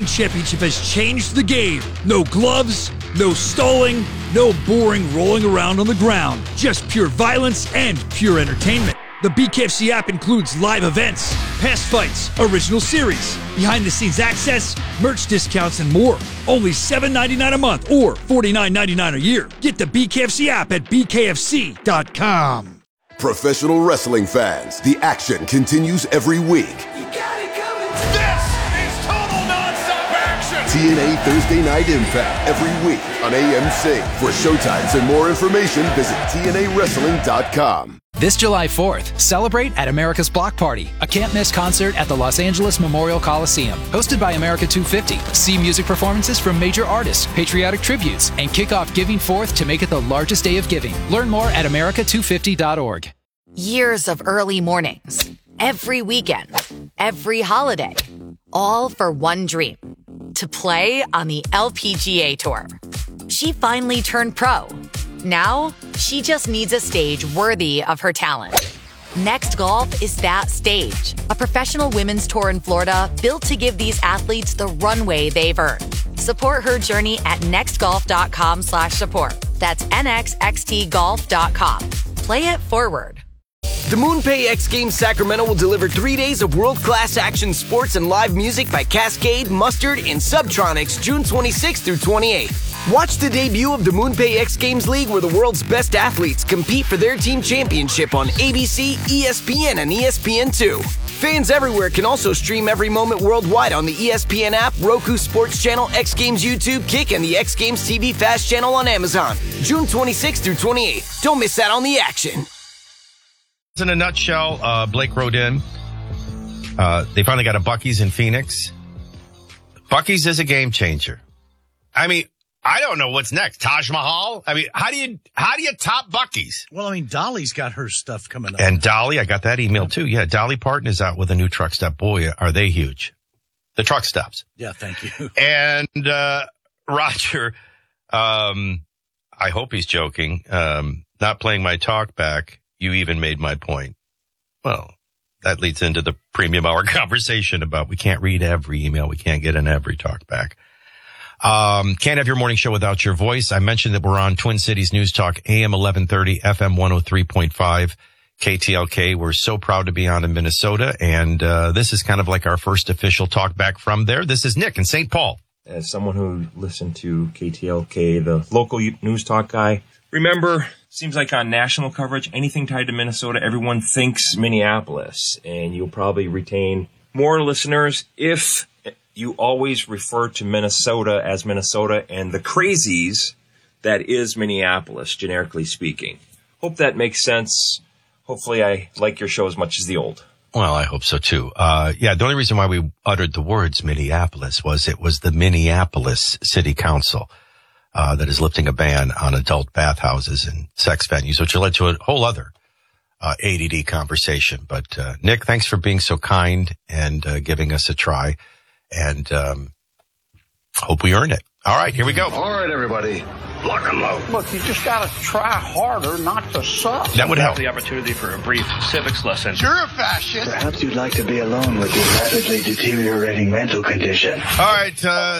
Championship has changed the game. No gloves, no stalling, no boring rolling around on the ground. Just pure violence and pure entertainment. The BKFC app includes live events, past fights, original series, behind-the-scenes access, merch discounts, and more. Only $7.99 a month or $49.99 a year. Get the BKFC app at bkfc.com. Professional wrestling fans, the action continues every week. You got it coming. This is total nonstop action. TNA Thursday Night Impact every week on AMC. For showtimes and more information, visit TNAWrestling.com. This July 4th, celebrate at America's Block Party, a can't-miss concert at the Los Angeles Memorial Coliseum. Hosted by America 250, see music performances from major artists, patriotic tributes, and kick off Giving Forth to make it the largest day of giving. Learn more at america250.org. Years of early mornings, every weekend, every holiday, all for one dream, to play on the LPGA Tour. She finally turned pro. Now, she just needs a stage worthy of her talent. Next Golf is that stage, a professional women's tour in Florida built to give these athletes the runway they've earned. Support her journey at nextgolf.com/support. That's nxxtgolf.com. Play it forward. The MoonPay X Games Sacramento will deliver 3 days of world-class action sports and live music by Cascade, Mustard, and Subtronics June 26th through 28th. Watch the debut of the MoonPay X Games League, where the world's best athletes compete for their team championship on ABC, ESPN, and ESPN2. Fans everywhere can also stream every moment worldwide on the ESPN app, Roku Sports Channel, X Games YouTube, Kick, and the X Games TV Fast channel on Amazon. June 26th through 28th. Don't miss out on the action. In a nutshell, Blake wrote in. They finally got a Buc-ee's in Phoenix. Buc-ee's is a game changer. I mean, I don't know what's next. Taj Mahal? I mean, how do you top Buc-ee's? Well, I mean, Dolly's got her stuff coming up. And Dolly, I got that email too. Yeah, Dolly Parton is out with a new truck stop. Boy, are they huge. The truck stops. Yeah, thank you. And Roger, I hope he's joking. Not playing my talk back. You even made my point. Well, that leads into the premium hour conversation about we can't read every email. We can't get in every talk back. Can't have your morning show without your voice. I mentioned that we're on Twin Cities News Talk, AM 1130, FM 103.5, KTLK. We're so proud to be on in Minnesota. And this is kind of like our first official talk back from there. This is Nick in St. Paul. As someone who listened to KTLK, the local news talk guy, remember, seems like on national coverage, anything tied to Minnesota, everyone thinks Minneapolis. And you'll probably retain more listeners if you always refer to Minnesota as Minnesota and the crazies that is Minneapolis, generically speaking. Hope that makes sense. Hopefully I like your show as much as the old. Well, I hope so too. The only reason why we uttered the words Minneapolis was it was the Minneapolis City Council that is lifting a ban on adult bathhouses and sex venues, which led to a whole other ADD conversation. But Nick, thanks for being so kind and giving us a try, and hope we earn it. All right, here we go. All right, everybody, lock and load. Look, you just got to try harder not to suck. That would help. The opportunity for a brief civics lesson. You're a fascist. Perhaps you'd like to be alone with your rapidly deteriorating mental condition. All right.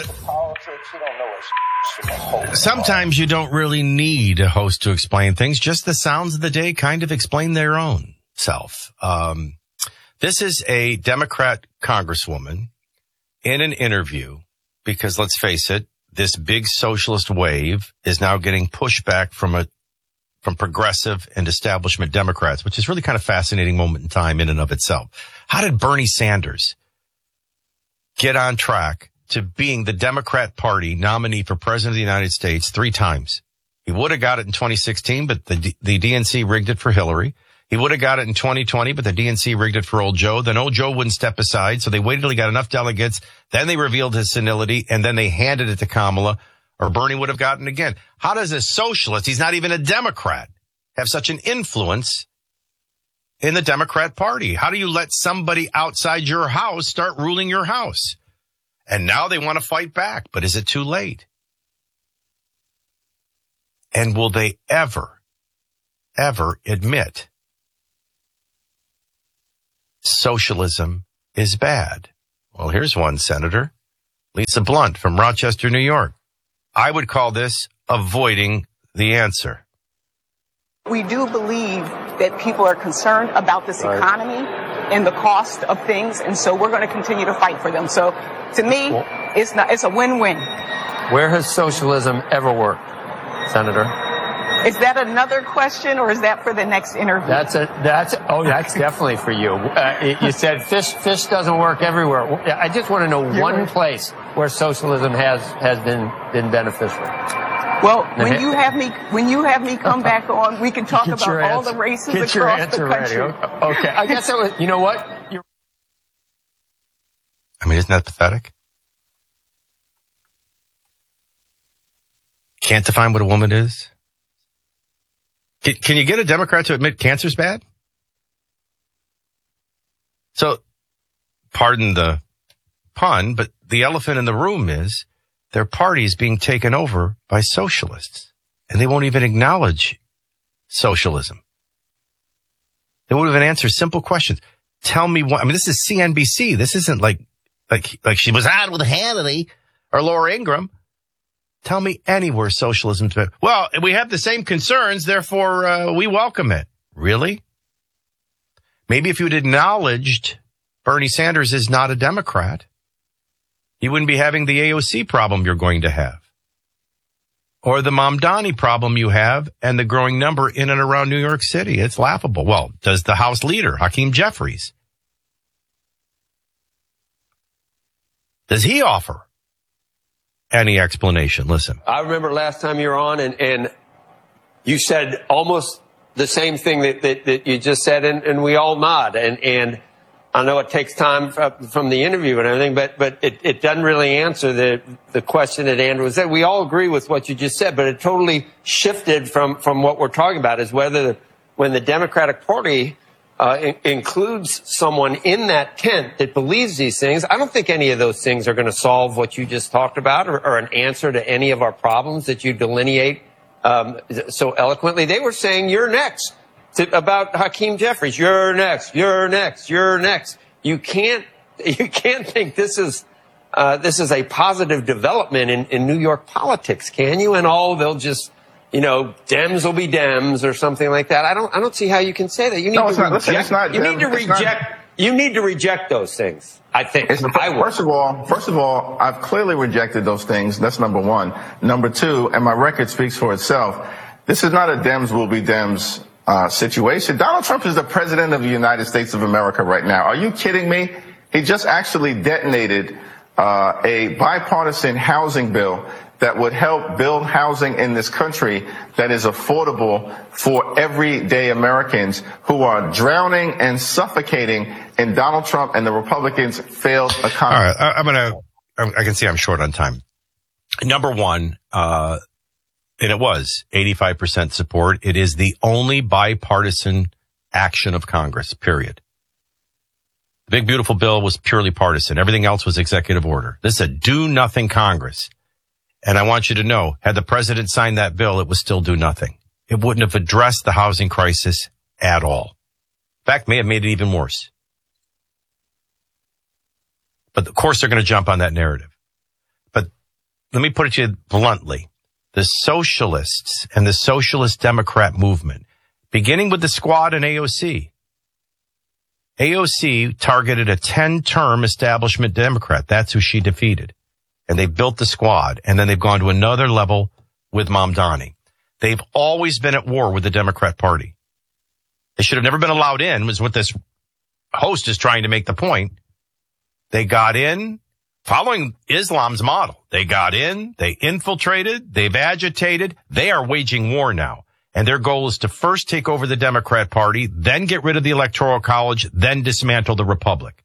Sometimes you don't really need a host to explain things. Just the sounds of the day kind of explain their own self. This is a Democrat congresswoman in an interview because, let's face it, this big socialist wave is now getting pushback from progressive and establishment Democrats, which is really kind of fascinating moment in time in and of itself. How did Bernie Sanders get on track to being the Democrat Party nominee for President of the United States 3 times? He would have got it in 2016, but the DNC rigged it for Hillary. He would have got it in 2020, but the DNC rigged it for old Joe. Then old Joe wouldn't step aside, so they waited till he got enough delegates. Then they revealed his senility, and then they handed it to Kamala, or Bernie would have gotten again. How does a socialist, he's not even a Democrat, have such an influence in the Democrat Party? How do you let somebody outside your house start ruling your house? And now they want to fight back, but is it too late? And will they ever admit socialism is bad? Well, here's one senator. Lisa Blunt from Rochester, New York. I would call this avoiding the answer. We do believe that people are concerned about this economy and the cost of things, and so we're going to continue to fight for them. So, to me, it's a win-win. Where has socialism ever worked, Senator? Is that another question, or is that for the next interview? That's definitely for you. You said fish doesn't work everywhere. I just want to know one place where socialism has been beneficial. Well, when you have me come back on, we can talk about all the races across the country. Okay, I guess that was. You know what? I mean, isn't that pathetic? Can't define what a woman is? Can you get a Democrat to admit cancer's bad? So, pardon the pun, but the elephant in the room is their party's being taken over by socialists, and they won't even acknowledge socialism. They won't even answer simple questions. Tell me what, I mean, this is CNBC. This isn't like she was on with Hannity or Laura Ingraham. Tell me anywhere socialism's been. Well, we have the same concerns, therefore we welcome it. Really? Maybe if you'd acknowledged Bernie Sanders is not a Democrat, you wouldn't be having the AOC problem you're going to have. Or the Mamdani problem you have and the growing number in and around New York City. It's laughable. Well, does the House leader, Hakeem Jeffries, does he offer any explanation? Listen. I remember last time you were on and you said almost the same thing that you just said, and we all nod. And I know it takes time from the interview and everything, but it doesn't really answer the question that Andrew said. We all agree with what you just said, but it totally shifted from what we're talking about is whether when the Democratic Party includes someone in that tent that believes these things, I don't think any of those things are going to solve what you just talked about or an answer to any of our problems that you delineate so eloquently. They were saying, you're next. About Hakeem Jeffries, you're next, you're next, you're next. You can't think this is a positive development in New York politics, can you? And they'll just, Dems will be Dems or something like that. I don't see how you can say that. You need to reject those things. I think. First of all, I've clearly rejected those things. That's number one. Number two, and my record speaks for itself. This is not a Dems will be Dems situation. Donald Trump is the president of the United States of America right now. Are you kidding me? He just actually detonated a bipartisan housing bill that would help build housing in this country that is affordable for everyday Americans who are drowning and suffocating in Donald Trump and the Republicans' failed economy. All right, I can see I'm short on time. Number one, and it was 85% support. It is the only bipartisan action of Congress, period. The big, beautiful bill was purely partisan. Everything else was executive order. This is a do-nothing Congress. And I want you to know, had the president signed that bill, it would still do nothing. It wouldn't have addressed the housing crisis at all. In fact, may have made it even worse. But of course, they're going to jump on that narrative. But let me put it to you bluntly. The socialists and the socialist Democrat movement, beginning with the Squad and AOC. AOC targeted a 10-term establishment Democrat. That's who she defeated. And they built the Squad. And then they've gone to another level with Mamdani. They've always been at war with the Democrat Party. They should have never been allowed in, was what this host is trying to make the point. They got in following Islam's model. They got in, they infiltrated, they've agitated. They are waging war now. And their goal is to first take over the Democrat Party, then get rid of the Electoral College, then dismantle the Republic.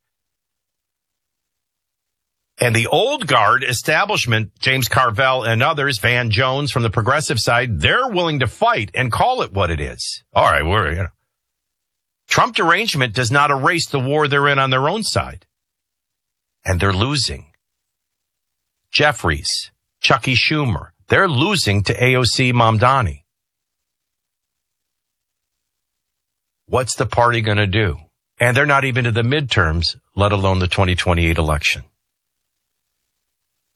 And the old guard establishment, James Carville and others, Van Jones from the progressive side, they're willing to fight and call it what it is. All right, Trump derangement does not erase the war they're in on their own side. And they're losing. Jeffries, Chucky Schumer, they're losing to AOC Mamdani. What's the party going to do? And they're not even to the midterms, let alone the 2028 election.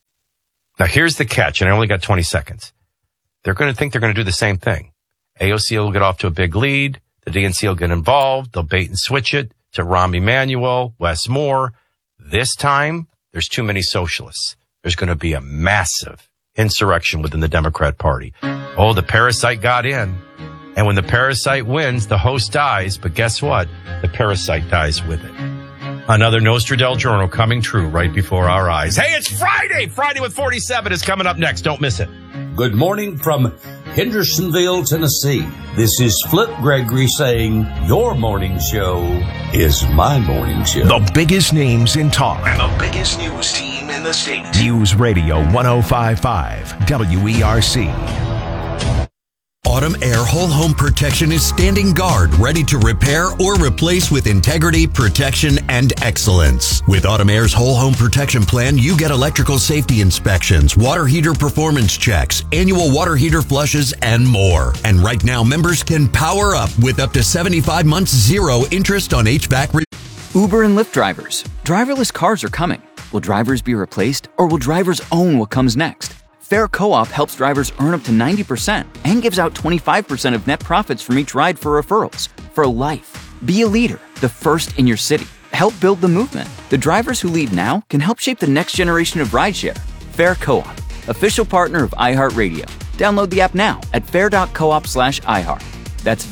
Now, here's the catch, and I only got 20 seconds. They're going to think they're going to do the same thing. AOC will get off to a big lead. The DNC will get involved. They'll bait and switch it to Rahm Emanuel, Wes Moore. This time, there's too many socialists. There's going to be a massive insurrection within the Democrat Party. Oh, the parasite got in. And when the parasite wins, the host dies. But guess what? The parasite dies with it. Another Nostradel Journal coming true right before our eyes. Hey, it's Friday! Friday with 47 is coming up next. Don't miss it. Good morning from Hendersonville, Tennessee. This is Flip Gregory saying your morning show is my morning show. The biggest names in talk. And the biggest news team in the state. News Radio 105.5 WERC. Autumn Air Whole Home Protection is standing guard, ready to repair or replace with integrity, protection, and excellence. With Autumn Air's Whole Home Protection Plan, you get electrical safety inspections, water heater performance checks, annual water heater flushes, and more. And right now, members can power up with up to 75 months zero interest on HVAC. Uber and Lyft drivers. Driverless cars are coming. Will drivers be replaced, or will drivers own what comes next? Fair Co-op helps drivers earn up to 90% and gives out 25% of net profits from each ride for referrals. For life. Be a leader, the first in your city. Help build the movement. The drivers who lead now can help shape the next generation of rideshare. Fair Co-op, official partner of iHeartRadio. Download the app now at fair.coop/iHeart. That's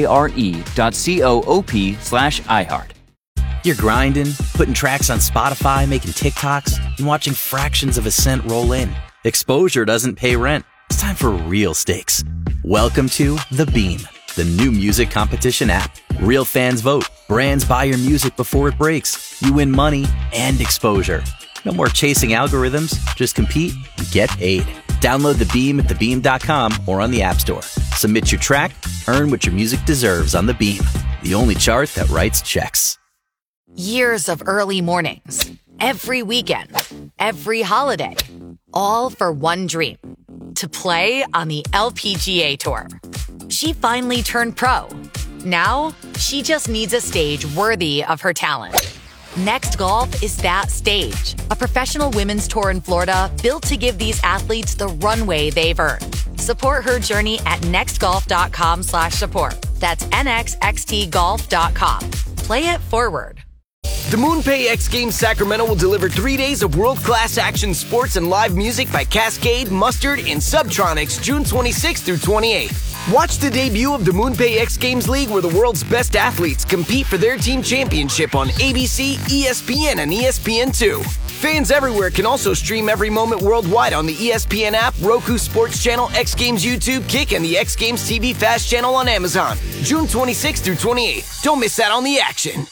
FARE.coop/iHeart. You're grinding, putting tracks on Spotify, making TikToks, and watching fractions of a cent roll in. Exposure doesn't pay rent. It's time for real stakes. Welcome to The Beam, the new music competition app. Real fans vote. Brands buy your music before it breaks. You win money and exposure. No more chasing algorithms. Just compete and get paid. Download The Beam at thebeam.com or on the App Store. Submit your track. Earn what your music deserves on The Beam, the only chart that writes checks. Years of early mornings, every weekend, every holiday, all for one dream, to play on the LPGA Tour. She finally turned pro. Now, she just needs a stage worthy of her talent. Next Golf is that stage, a professional women's tour in Florida built to give these athletes the runway they've earned. Support her journey at nextgolf.com/support. That's nxxtgolf.com. Play it forward. The MoonPay X Games Sacramento will deliver 3 days of world-class action sports and live music by Cascade, Mustard, and Subtronics June 26th through 28th. Watch the debut of the MoonPay X Games League, where the world's best athletes compete for their team championship on ABC, ESPN, and ESPN2. Fans everywhere can also stream every moment worldwide on the ESPN app, Roku Sports Channel, X Games YouTube, Kick, and the X Games TV Fast Channel on Amazon. June 26th through 28th. Don't miss out on the action.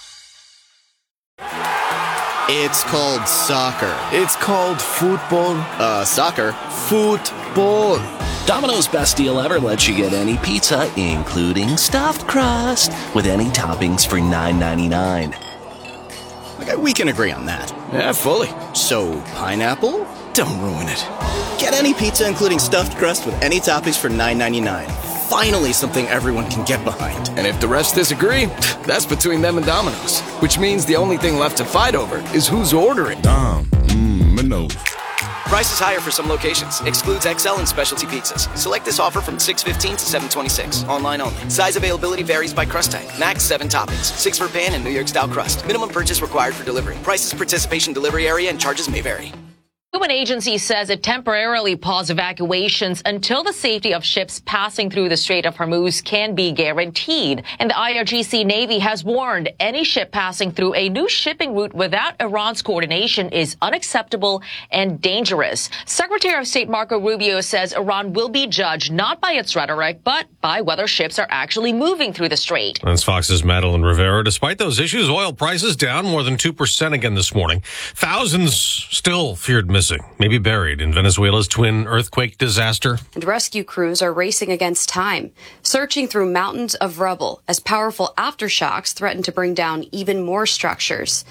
It's called soccer. It's called football. Soccer. Football. Domino's Best Deal Ever lets you get any pizza, including stuffed crust, with any toppings for $9.99. Okay, we can agree on that. Yeah, fully. So, pineapple? Don't ruin it. Get any pizza, including stuffed crust, with any toppings for $9.99. Finally, something everyone can get behind. And if the rest disagree, that's between them and Domino's. Which means the only thing left to fight over is who's ordering. Domino's. Price is higher for some locations. Excludes XL and specialty pizzas. Select this offer from 6/15 to 7/26. Online only. Size availability varies by crust type. Max 7 toppings. 6 for pan and New York style crust. Minimum purchase required for delivery. Prices, participation, delivery area, and charges may vary. UN agency says it temporarily paused evacuations until the safety of ships passing through the Strait of Hormuz can be guaranteed. And the IRGC Navy has warned any ship passing through a new shipping route without Iran's coordination is unacceptable and dangerous. Secretary of State Marco Rubio says Iran will be judged not by its rhetoric, but by whether ships are actually moving through the strait. That's Fox's Madeline Rivera. Despite those issues, oil prices down more than 2% again this morning. Thousands still feared missing, maybe buried in Venezuela's twin earthquake disaster. And rescue crews are racing against time, searching through mountains of rubble as powerful aftershocks threaten to bring down even more structures.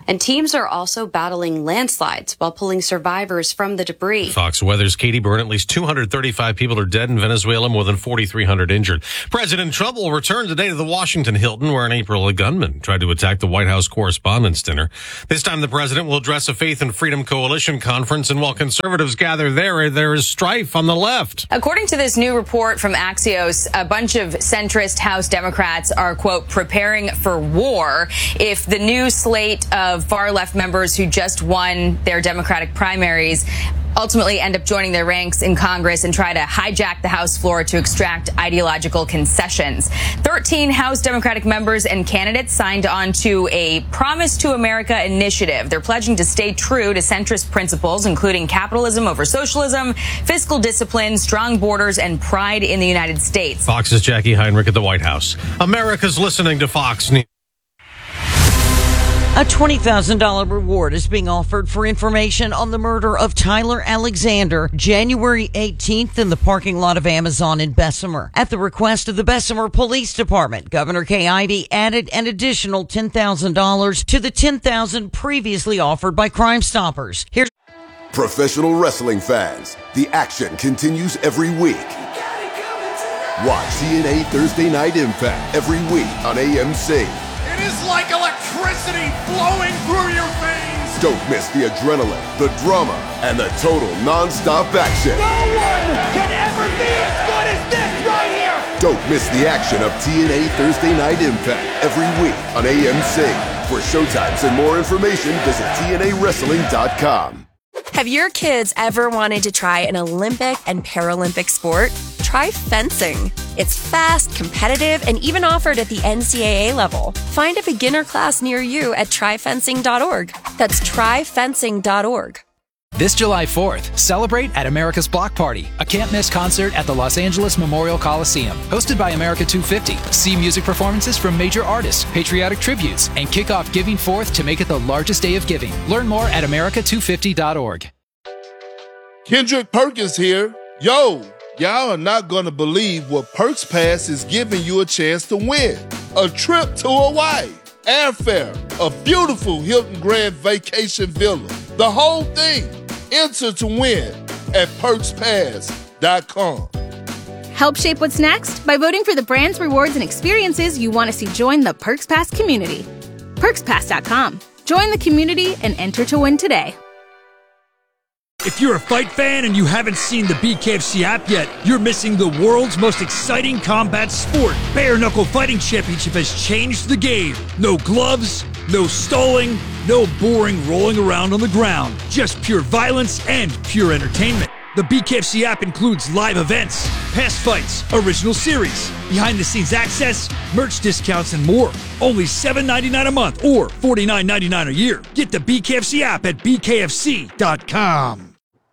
And teams are also battling landslides while pulling survivors from the debris. Fox Weather's Katie Byrne. At least 235 people are dead in Venezuela, more than 4,300 injured. President Trump will return today to the Washington Hilton, where in April a gunman tried to attack the White House Correspondents' Dinner. This time the president will address a Faith and Freedom Coalition conference, and while conservatives gather there is strife on the left. According to this new report from Axios, a bunch of centrist House Democrats are, quote, preparing for war if the new slate of far-left members who just won their Democratic primaries ultimately end up joining their ranks in Congress and try to hijack the House floor to extract ideological concessions. 13 House Democratic members and candidates signed on to a Promise to America initiative. They're pledging to stay true to centrist principles, including capitalism over socialism, fiscal discipline, strong borders, and pride in the United States. Fox's Jackie Heinrich at the White House. America's listening to Fox News. A $20,000 reward is being offered for information on the murder of Tyler Alexander, January 18th in the parking lot of Amazon in Bessemer. At the request of the Bessemer Police Department, Governor Kay Ivey added an additional $10,000 to the $10,000 previously offered by Crime Stoppers. Here's professional wrestling fans, the action continues every week. Watch TNA Thursday Night Impact every week on AMC. It is like electricity flowing through your veins. Don't miss the adrenaline, the drama, and the total non-stop action. No one can ever be as good as this right here. Don't miss the action of TNA Thursday Night Impact every week on AMC. For showtimes and more information, visit TNAWrestling.com. Have your kids ever wanted to try an Olympic and Paralympic sport? Try fencing. It's fast, competitive, and even offered at the NCAA level. Find a beginner class near you at tryfencing.org. That's tryfencing.org. This July 4th, celebrate at America's Block Party, a can't-miss concert at the Los Angeles Memorial Coliseum. Hosted by America 250. See music performances from major artists, patriotic tributes, and kick off Giving 4th to make it the largest day of giving. Learn more at america250.org. Kendrick Perkins here. Yo, y'all are not going to believe what Perks Pass is giving you a chance to win. A trip to Hawaii, airfare, a beautiful Hilton Grand Vacation Villa, the whole thing. Enter to win at PerksPass.com. Help shape what's next by voting for the brands, rewards, and experiences you want to see join the Perks Pass community. PerksPass.com. Join the community and enter to win today. If you're a fight fan and you haven't seen the BKFC app yet, you're missing the world's most exciting combat sport. Bare Knuckle Fighting Championship has changed the game. No gloves, no stalling, no boring rolling around on the ground. Just pure violence and pure entertainment. The BKFC app includes live events, past fights, original series, behind-the-scenes access, merch discounts, and more. Only $7.99 a month or $49.99 a year. Get the BKFC app at bkfc.com.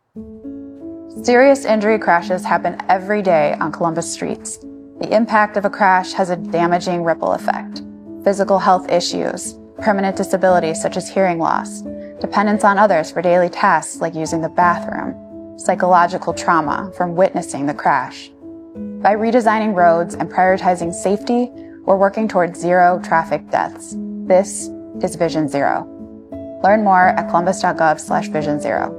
Serious injury crashes happen every day on Columbus streets. The impact of a crash has a damaging ripple effect. Physical health issues, permanent disabilities such as hearing loss, dependence on others for daily tasks like using the bathroom, psychological trauma from witnessing the crash. By redesigning roads and prioritizing safety, we're working towards zero traffic deaths. This is Vision Zero. Learn more at columbus.gov/Vision Zero.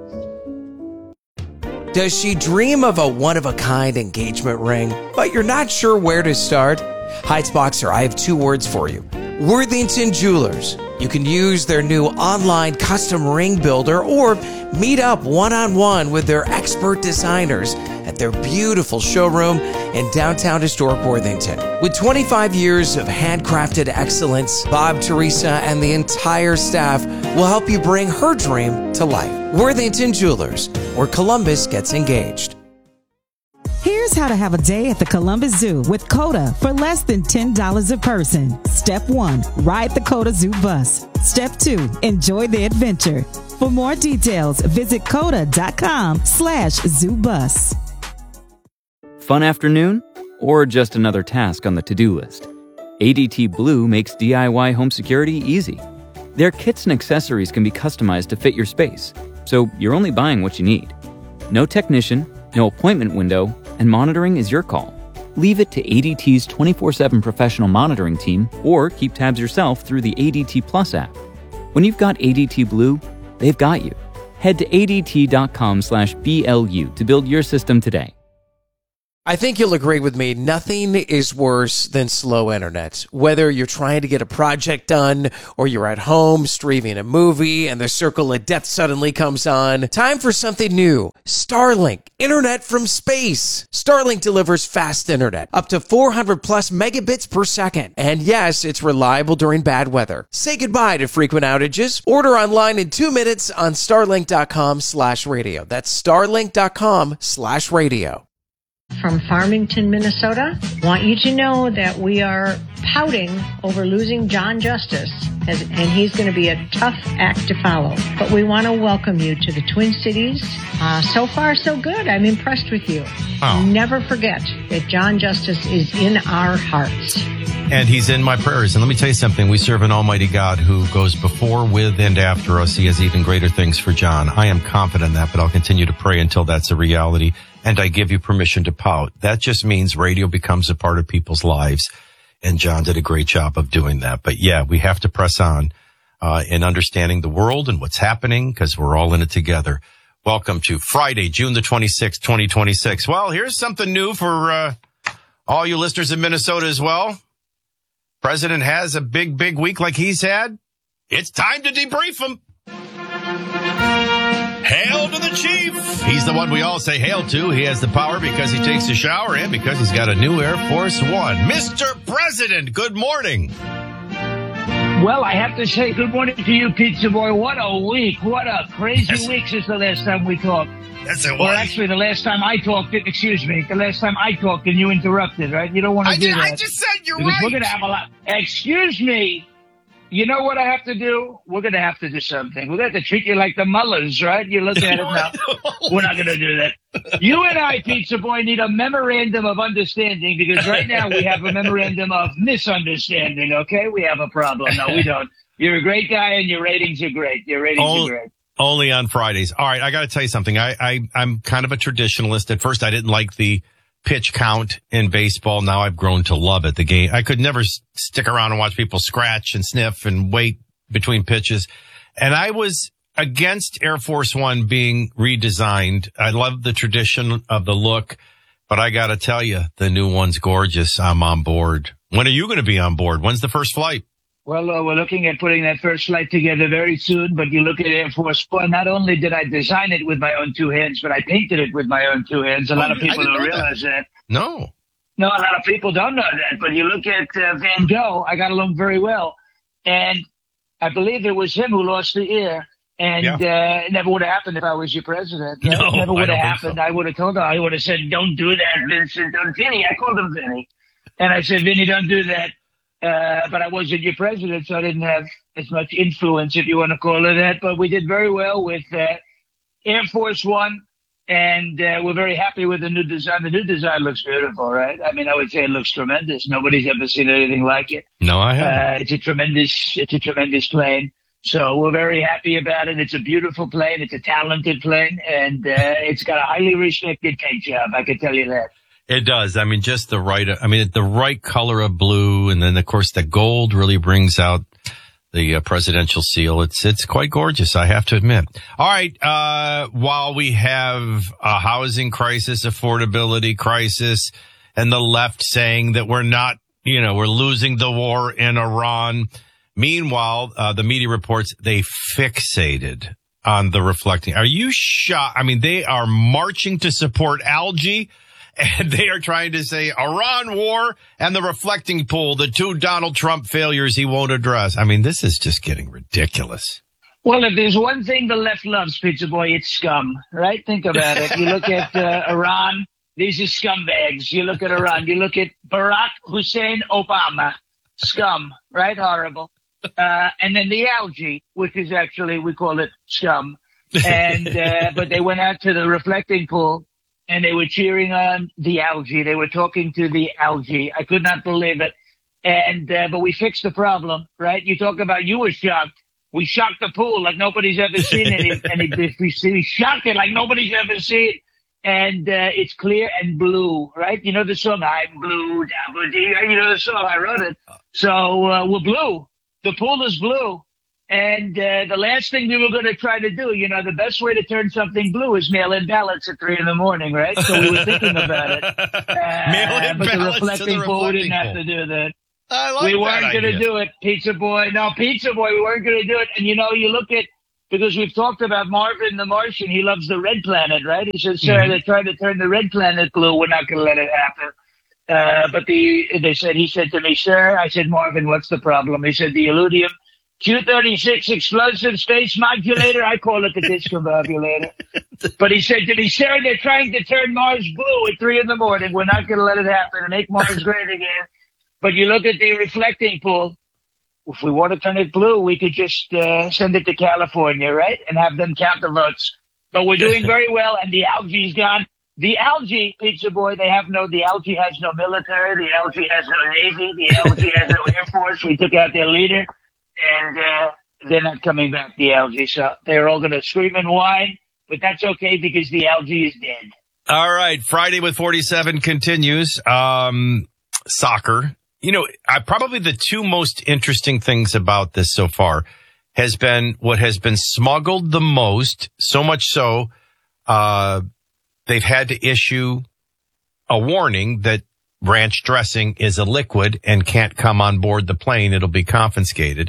Does she dream of a one-of-a-kind engagement ring, but you're not sure where to start? Heights Boxer, I have two words for you. Worthington Jewelers. You can use their new online custom ring builder or meet up one-on-one with their expert designers at their beautiful showroom in downtown historic Worthington. With 25 years of handcrafted excellence, Bob, Teresa, and the entire staff will help you bring her dream to life. Worthington Jewelers, where Columbus gets engaged. Here's how to have a day at the Columbus Zoo with COTA for less than $10 a person. Step 1, ride the COTA Zoo bus. Step 2, enjoy the adventure. For more details, visit COTA.com/ZooBus. Fun afternoon? Or just another task on the to-do list? ADT Blue makes DIY home security easy. Their kits and accessories can be customized to fit your space, so you're only buying what you need. No technician, no appointment window, and monitoring is your call. Leave it to ADT's 24/7 professional monitoring team or keep tabs yourself through the ADT Plus app. When you've got ADT Blue, they've got you. Head to ADT.com/BLU to build your system today. I think you'll agree with me, nothing is worse than slow internet. Whether you're trying to get a project done or you're at home streaming a movie and the circle of death suddenly comes on, time for something new. Starlink, internet from space. Starlink delivers fast internet, up to 400 plus megabits per second. And yes, it's reliable during bad weather. Say goodbye to frequent outages. Order online in 2 minutes on starlink.com/radio. That's starlink.com/radio. From Farmington, Minnesota, want you to know that we are pouting over losing John Justice, and he's going to be a tough act to follow. But we want to welcome you to the Twin Cities. So far, so good. I'm impressed with you. Oh. Never forget that John Justice is in our hearts. And he's in my prayers. And let me tell you something. We serve an almighty God who goes before, with, and after us. He has even greater things for John. I am confident in that, but I'll continue to pray until that's a reality. And I give you permission to pout. That just means radio becomes a part of people's lives. And John did a great job of doing that. But yeah, we have to press on in understanding the world and what's happening because we're all in it together. Welcome to Friday, June the 26th, 2026. Well, here's something new for all you listeners in Minnesota as well. President has a big week like he's had. It's time to debrief him. Hail to the chief. He's the one we all say hail to. He has the power because he takes a shower and because he's got a new Air Force One. Mr. President, good morning. Well, I have to say good morning to you, Pizza Boy. What a week. What a crazy week since the last time we talked. That's it. Well, actually, the last time I talked, the last time I talked and you interrupted, right? You don't want to do that. I just said you're because right. We're going to have a lot. Excuse me. You know what I have to do? We're going to have to do something. We're going to have to treat you like the Mullers, right? You look at it now. We're not going to do that. You and I, Pizza Boy, need a memorandum of understanding because right now we have a memorandum of misunderstanding, okay? We have a problem. No, we don't. You're a great guy and your ratings are great. Your ratings are great. Only on Fridays. All right, I got to tell you something. I'm kind of a traditionalist. At first, I didn't like the pitch count in baseball. Now I've grown to love it. The game. I could never stick around and watch people scratch and sniff and wait between pitches. And I was against Air Force One being redesigned. I love the tradition of the look, but I got to tell you, the new one's gorgeous. I'm on board. When are you going to be on board? When's the first flight? Well, we're looking at putting that first flight together very soon, but you look at Air Force One, not only did I design it with my own two hands, but I painted it with my own two hands. A lot of people don't realize that. No, a lot of people don't know that, but you look at Van Gogh, I got along very well, and I believe it was him who lost the ear, and it never would have happened if I was your president. Right? No, it never would have So. happened. I would have told her, I would have said, don't do that, Vincent, don't Vinny. I called him Vinny. And I said, Vinny, don't do that. But I wasn't your president, so I didn't have as much influence, if you want to call it that. But we did very well with Air Force One, and we're very happy with the new design. The new design looks beautiful, right? I mean, I would say it looks tremendous. Nobody's ever seen anything like it. No, I haven't. It's a tremendous plane. So we're very happy about it. It's a beautiful plane. It's a talented plane, and it's got a highly respected paint job. I can tell you that. It does. I mean, just the right color of blue. And then, of course, the gold really brings out the presidential seal. It's quite gorgeous, I have to admit. All right. While we have a housing crisis, affordability crisis, and the left saying that we're not, we're losing the war in Iran. Meanwhile, the media reports they fixated on the reflecting. Are you shocked? I mean, they are marching to support algae. And they are trying to say Iran war and the reflecting pool, the two Donald Trump failures he won't address. I mean, this is just getting ridiculous. Well, if there's one thing the left loves, Pizza Boy, it's scum, right? Think about it. You look at Iran, these are scumbags. You look at Iran, you look at Barack Hussein Obama, scum, right? Horrible. And then the algae, which is actually, we call it scum. And, but they went out to the reflecting pool. And they were cheering on the algae. They were talking to the algae. I could not believe it. And, but we fixed the problem, right? You talk about, you were shocked. We shocked the pool like nobody's ever seen it. We shocked it like nobody's ever seen. And, it's clear and blue, right? You know the song, I'm blue, you know the song, I wrote it. So, we're blue. The pool is blue. And the last thing we were going to try to do, the best way to turn something blue is mail in ballots at 3 a.m, right? So we were thinking about it. Mail in but the ballots reflecting pool, we didn't have to do that. We weren't going to do it, Pizza Boy. No, Pizza Boy, we weren't going to do it. And, you look at, because we've talked about Marvin the Martian, he loves the red planet, right? He said, sir, they're trying to turn the red planet blue. We're not going to let it happen. But he said to me, sir, I said, Marvin, what's the problem? He said, the Illudium Q-36 explosive space modulator. I call it the discombobulator. But he said to me, sir, they're trying to turn Mars blue at 3 a.m. We're not going to let it happen and make Mars great again. But you look at the reflecting pool. If we want to turn it blue, we could just send it to California, right? And have them count the votes. But we're doing very well, and the algae's gone. The algae, Pizza Boy, the algae has no military. The algae has no Navy. The algae has no Air Force. We took out their leader. And they're not coming back, the algae. So they're all going to scream and whine, but that's okay because the algae is dead. All right. Friday with 47 continues. Soccer. Probably the two most interesting things about this so far has been what has been smuggled the most, so much so they've had to issue a warning that ranch dressing is a liquid and can't come on board the plane. It'll be confiscated.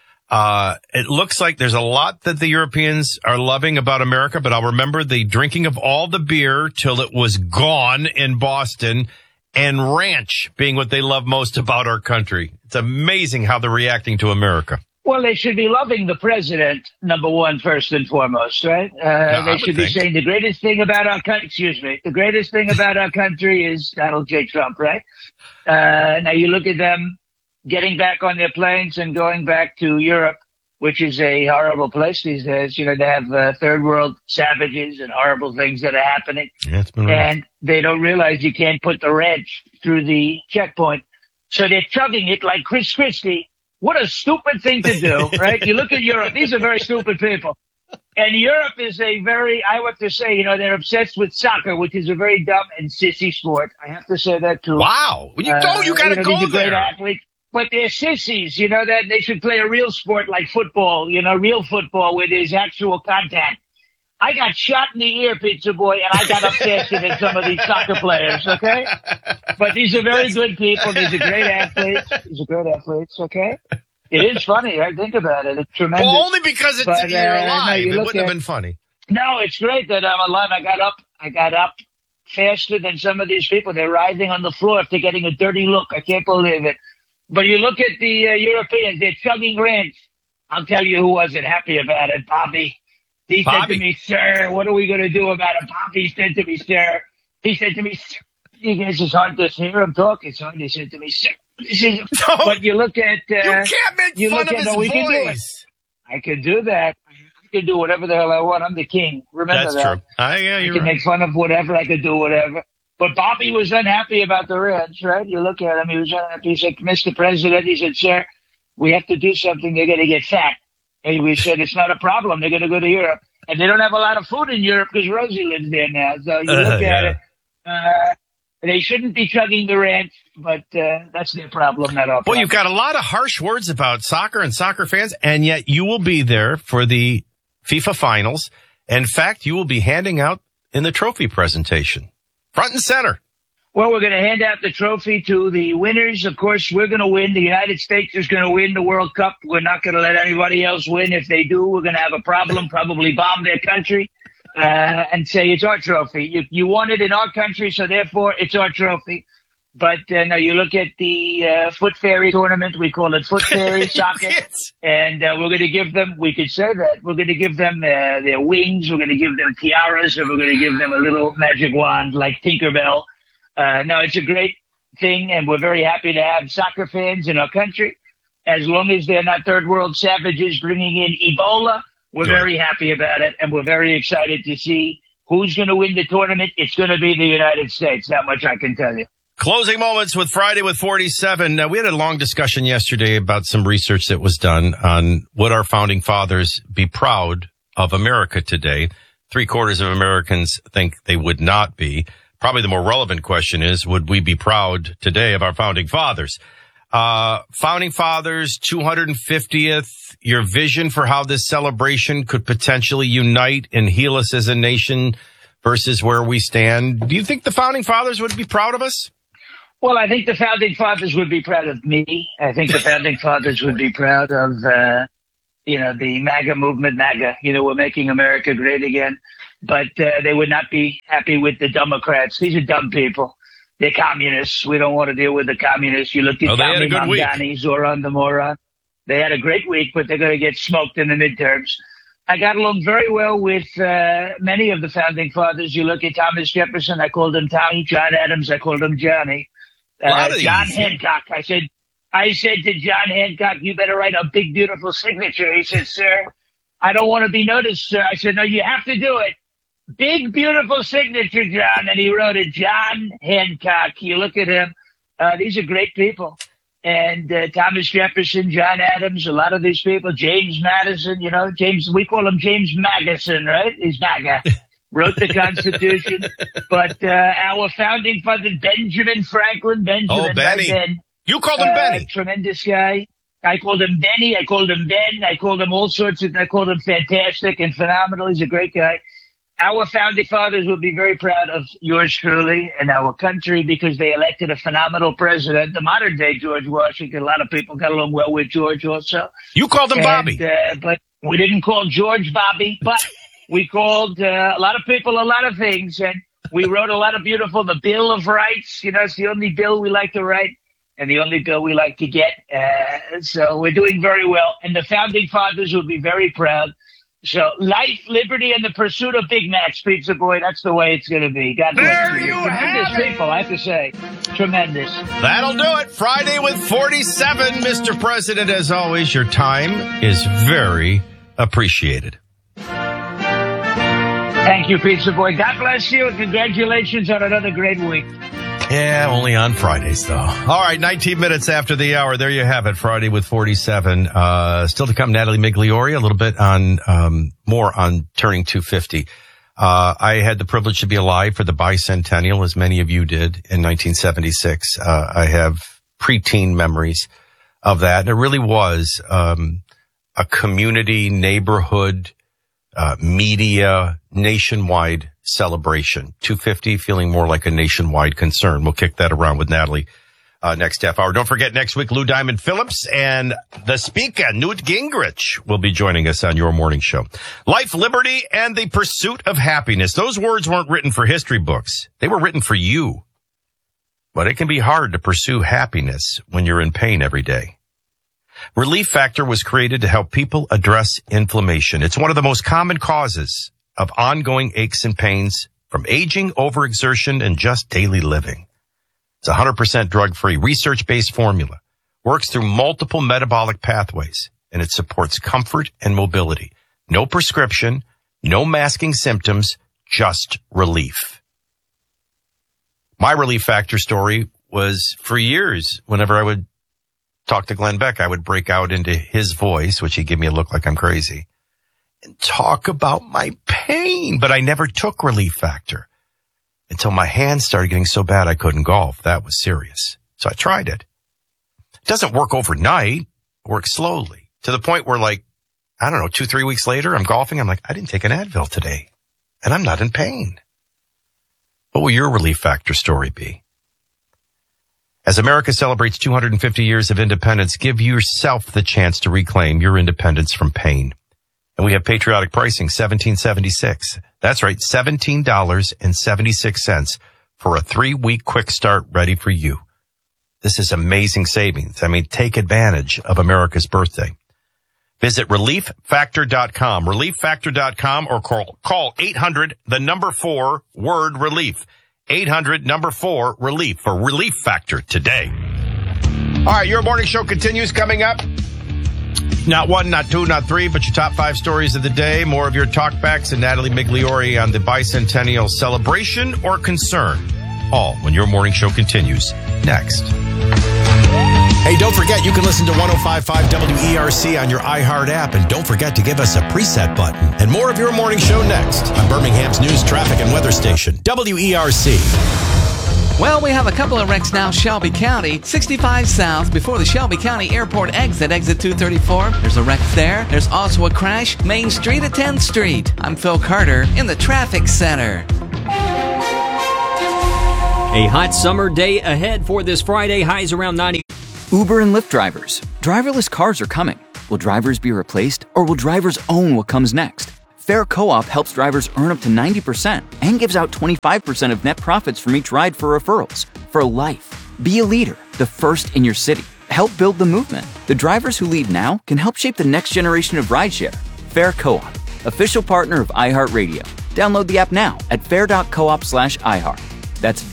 It looks like there's a lot that the Europeans are loving about America, but I'll remember the drinking of all the beer till it was gone in Boston and ranch being what they love most about our country. It's amazing how they're reacting to America. Well, they should be loving the president, number one, first and foremost, right? They should be saying the greatest thing about our country, the greatest thing about our country is Donald J. Trump, right? Now you look at them getting back on their planes and going back to Europe, which is a horrible place these days. They have third world savages and horrible things that are happening. Yeah, it's been and they don't realize you can't put the ranch through the checkpoint. So they're chugging it like Chris Christie. What a stupid thing to do, right? You look at Europe. These are very stupid people. And Europe is I have to say, they're obsessed with soccer, which is a very dumb and sissy sport. I have to say that too. Wow. You got to go these are there. Great athletes, but they're sissies, that they should play a real sport like football, real football where there's actual contact. I got shot in the ear, Pizza Boy, and I got up faster than some of these soccer players, okay? But these are very good people. These are great athletes. Okay? It is funny. I think about it. It's tremendous. Well, only because you're alive. It wouldn't have been funny. No, it's great that I'm alive. I got up faster than some of these people. They're writhing on the floor if they're getting a dirty look. I can't believe it. But you look at the Europeans, they're chugging ranch. I'll tell you who wasn't happy about it, Bobby. He said to me, sir, what are we going to do about it? Bobby said to me, sir. He said to me, sir. You guys, it's hard to hear him talk. It's hard. He said to me, sir. But you look at... you can't make fun of his voice. I can do that. I can do whatever the hell I want. I'm the king. Remember that. That's true. I can make fun of whatever. I could do whatever. But Bobby was unhappy about the ranch, right? You look at him. He was unhappy. He said, Mr. President, he said, sir, we have to do something. They're going to get fat. And we said, it's not a problem. They're going to go to Europe. And they don't have a lot of food in Europe because Rosie lives there now. So you look at it. They shouldn't be chugging the ranch, but that's their problem, not our problem. Well, you've got a lot of harsh words about soccer and soccer fans, and yet you will be there for the FIFA finals. In fact, you will be handing out in the trophy presentation, front and center. Well, we're going to hand out the trophy to the winners. Of course, we're going to win. The United States is going to win the World Cup. We're not going to let anybody else win. If they do, we're going to have a problem, probably bomb their country, and say it's our trophy. You won it in our country, so therefore it's our trophy. But now you look at the Foot Fairy tournament. We call it Foot Fairy soccer. And we're going to give them, we could say that, we're going to give them their wings. We're going to give them tiaras, and we're going to give them a little magic wand like Tinkerbell. No, it's a great thing, and we're very happy to have soccer fans in our country. As long as they're not third world savages bringing in Ebola, we're very happy about it, and we're very excited to see who's going to win the tournament. It's going to be the United States. That much I can tell you. Closing moments with Friday with 47. We had a long discussion yesterday about some research that was done on would our founding fathers be proud of America today. 3/4 of Americans think they would not be. Probably the more relevant question is, would we be proud today of our founding fathers? Founding Fathers, 250th, your vision for how this celebration could potentially unite and heal us as a nation versus where we stand. Do you think the Founding Fathers would be proud of us? Well, I think the Founding Fathers would be proud of me. I think the Founding Fathers would be proud of, the MAGA movement, MAGA. We're making America great again. But they would not be happy with the Democrats. These are dumb people. They're communists. We don't want to deal with the communists. You look at Tommy Mamdani, Zoran the moron. They had a great week, but they're going to get smoked in the midterms. I got along very well with many of the Founding Fathers. You look at Thomas Jefferson, I called him Tommy. John Adams, I called him Johnny. John Hancock, I said to John Hancock, you better write a big, beautiful signature. He said, sir, I don't want to be noticed, sir. I said, no, you have to do it. Big, beautiful signature, John. And he wrote it, John Hancock. You look at him. These are great people. And Thomas Jefferson, John Adams, a lot of these people, James Madison, James, we call him James Magison, right? He's MAGA. Wrote the Constitution. But our founding father, Benjamin Franklin, Benny. Ben, you called him Benny. Tremendous guy. I called him Benny. I called him Ben. I called him all sorts of, I called him fantastic and phenomenal. He's a great guy. Our founding fathers will be very proud of yours truly and our country because they elected a phenomenal president, the modern day George Washington. A lot of people got along well with George also. You called him Bobby. But we didn't call George Bobby, but we called a lot of people a lot of things. And we wrote a lot of beautiful, the Bill of Rights. It's the only bill we like to write and the only bill we like to get. So we're doing very well. And the founding fathers will be very proud. So, life, liberty, and the pursuit of Big Macs, Pizza Boy. That's the way it's going to be. God bless you. Tremendous people, I have to say. Tremendous. That'll do it. Friday with 47. Mr. President, as always, your time is very appreciated. Thank you, Pizza Boy. God bless you, and congratulations on another great week. Yeah, only on Fridays, though. All right, 19 minutes after the hour. There you have it, Friday with 47. Still to come, Natalie Migliore, a little bit on more on turning 250. I had the privilege to be alive for the bicentennial, as many of you did, in 1976. I have preteen memories of that. And it really was a community, neighborhood, media, nationwide celebration. 250 feeling more like a nationwide concern. We'll kick that around with Natalie next half hour. Don't forget, next week, Lou Diamond Phillips and the speaker, Newt Gingrich, will be joining us on your morning show. Life, liberty, and the pursuit of happiness. Those words weren't written for history books. They were written for you. But it can be hard to pursue happiness when you're in pain every day. Relief Factor was created to help people address inflammation. It's one of the most common causes of ongoing aches and pains from aging, overexertion, and just daily living. It's 100% drug-free, research-based formula, works through multiple metabolic pathways, and it supports comfort and mobility. No prescription, no masking symptoms, just relief. My Relief Factor story was for years, whenever I would talk to Glenn Beck, I would break out into his voice, which he'd give me a look like I'm crazy, and talk about my pain. But I never took Relief Factor until my hands started getting so bad I couldn't golf. That was serious. So I tried it. It doesn't work overnight. It works slowly to the point where, 2-3 weeks later, I'm golfing. I'm like, I didn't take an Advil today and I'm not in pain. What will your Relief Factor story be? As America celebrates 250 years of independence, give yourself the chance to reclaim your independence from pain. And we have patriotic pricing, $17.76. That's right, $17.76 for a 3-week quick start ready for you. This is amazing savings. Take advantage of America's birthday. Visit ReliefFactor.com, ReliefFactor.com, or call 800, the number 4, word relief. 800, number 4, relief for Relief Factor today. All right, your morning show continues coming up. Not 1, not 2, not 3, but your top 5 stories of the day. More of your talkbacks and Natalie Migliore on the bicentennial celebration or concern. All when your morning show continues next. Hey, don't forget you can listen to 105.5 WERC on your iHeart app, and don't forget to give us a preset button. And more of your morning show next on Birmingham's news, traffic, and weather station, WERC. Well, we have a couple of wrecks now. Shelby County, 65 south before the Shelby County Airport exit 234. There's a wreck there. There's also a crash, Main Street at 10th Street. I'm Phil Carter in the traffic center. A hot summer day ahead for this Friday. Highs around 90. Uber and Lyft drivers. Driverless cars are coming. Will drivers be replaced, or will drivers own what comes next? Fair Co-op helps drivers earn up to 90% and gives out 25% of net profits from each ride for referrals. For life. Be a leader, the first in your city. Help build the movement. The drivers who lead now can help shape the next generation of rideshare. Fair Co-op, official partner of iHeartRadio. Download the app now at fair.coop/iHeart. That's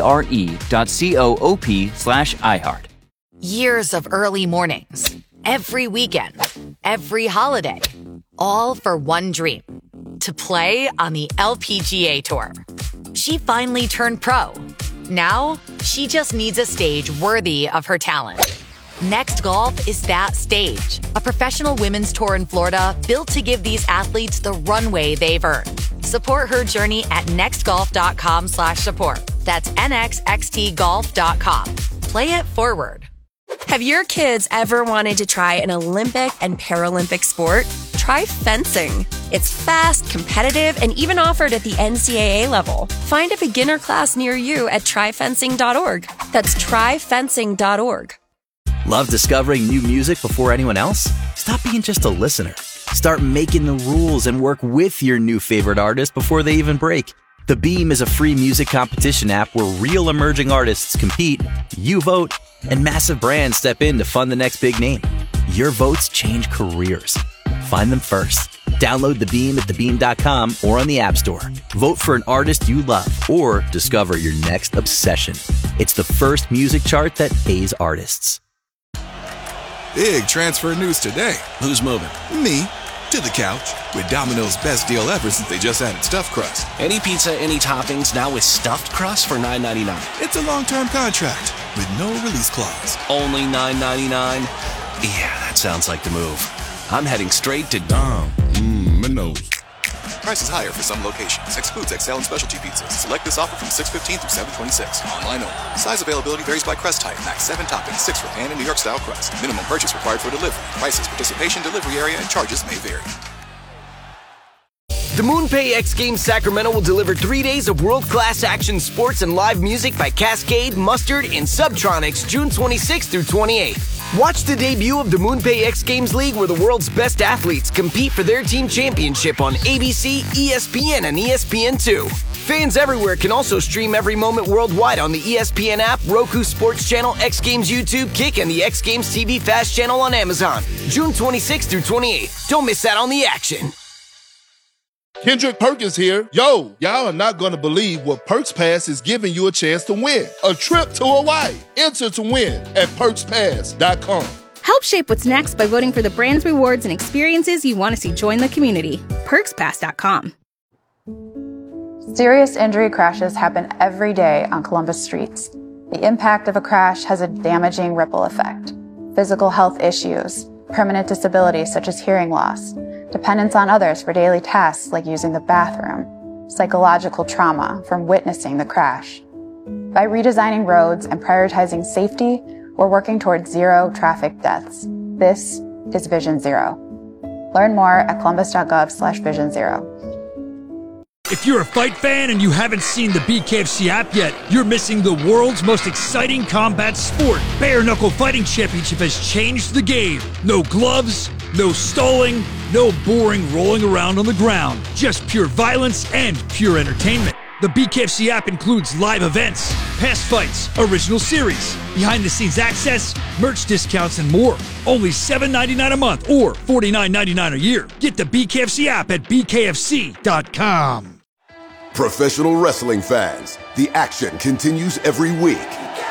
FARE.coop/iHeart. Years of early mornings, every weekend, every holiday, all for one dream, to play on the LPGA Tour. She finally turned pro. Now, she just needs a stage worthy of her talent. Next Golf is that stage, a professional women's tour in Florida built to give these athletes the runway they've earned. Support her journey at nextgolf.com/support. That's nxxtgolf.com. Play it forward. Have your kids ever wanted to try an Olympic and Paralympic sport? Try fencing. It's fast, competitive, and even offered at the NCAA level. Find a beginner class near you at tryfencing.org. That's tryfencing.org. Love discovering new music before anyone else? Stop being just a listener. Start making the rules and work with your new favorite artist before they even break. The Beam is a free music competition app where real emerging artists compete, you vote, and massive brands step in to fund the next big name. Your votes change careers. Find them first. Download The Beam at thebeam.com or on the App Store. Vote for an artist you love or discover your next obsession. It's the first music chart that pays artists. Big transfer news today. Who's moving? Me. To the couch. With Domino's best deal ever since they just added stuffed crust. Any pizza, any toppings, now with stuffed crust for $9.99. It's a long-term contract with no release clause. Only $9.99? Yeah, that sounds like the move. I'm heading straight to Domino's. Prices higher for some locations. Excludes XL and specialty pizzas. Select this offer from 6/15 through 7/26. Online only. Size availability varies by crust type. Max 7 toppings, 6 for pan and New York style crust. Minimum purchase required for delivery. Prices, participation, delivery area, and charges may vary. The MoonPay X Games Sacramento will deliver 3 days of world-class action sports and live music by Cascade, Mustard, and Subtronics June 26th through 28th. Watch the debut of the MoonPay X Games League where the world's best athletes compete for their team championship on ABC, ESPN, and ESPN2. Fans everywhere can also stream every moment worldwide on the ESPN app, Roku Sports Channel, X Games YouTube, Kick, and the X Games TV Fast Channel on Amazon. June 26th through 28th. Don't miss out on the action. Kendrick Perkins here. Yo, y'all are not going to believe what Perks Pass is giving you a chance to win. A trip to Hawaii. Enter to win at PerksPass.com. Help shape what's next by voting for the brands, rewards, and experiences you want to see join the community. PerksPass.com. Serious injury crashes happen every day on Columbus streets. The impact of a crash has a damaging ripple effect. Physical health issues, permanent disability such as hearing loss, dependence on others for daily tasks like using the bathroom, psychological trauma from witnessing the crash. By redesigning roads and prioritizing safety, we're working towards zero traffic deaths. This is Vision Zero. Learn more at columbus.gov/Vision Zero. If you're a fight fan and you haven't seen the BKFC app yet, you're missing the world's most exciting combat sport. Bare Knuckle Fighting Championship has changed the game. No gloves, no stalling, no boring rolling around on the ground. Just pure violence and pure entertainment. The BKFC app includes live events, past fights, original series, behind-the-scenes access, merch discounts, and more. Only $7.99 a month or $49.99 a year. Get the BKFC app at bkfc.com. Professional wrestling fans, the action continues every week.